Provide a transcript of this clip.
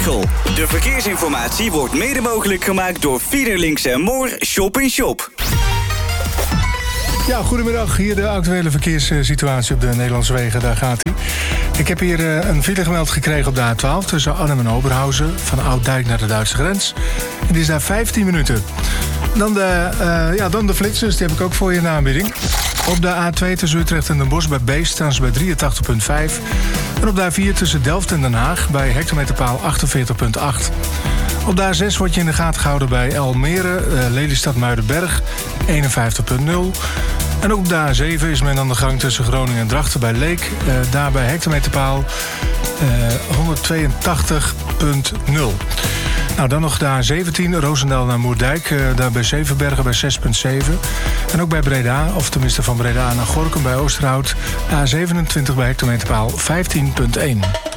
Michel. De verkeersinformatie wordt mede mogelijk gemaakt door Fiederlinks en Moor Shop in Shop. Ja, goedemiddag. Hier de actuele verkeerssituatie op de Nederlandse wegen. Daar gaat hij. Ik heb hier een file gemeld gekregen op de A12 tussen Arnhem en Oberhausen. Van Oud-Dijk naar de Duitse grens. En die is daar 15 minuten. Dan de flitsers, die heb ik ook voor je in de aanbieding. Op de A2 tussen Utrecht en Den Bosch bij Beest staan ze bij 83,5. En op de A4 tussen Delft en Den Haag bij hectometerpaal 48,8. Op de A6 wordt je in de gaten gehouden bij Almere, Lelystad-Muidenberg 51,0. En ook op de A7 is men aan de gang tussen Groningen en Drachten bij Leek. Daar bij hectometerpaal 182,0. Nou, dan nog de A17, Roosendaal naar Moerdijk. Daar bij Zevenbergen bij 6,7. En ook bij Breda, of tenminste van Breda naar Gorinchem bij Oosterhout. A27 bij hectometerpaal 15,1.